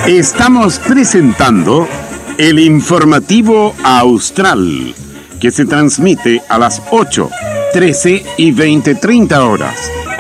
Estamos presentando el informativo Austral, que se transmite a las 8, 13 y 20:30 horas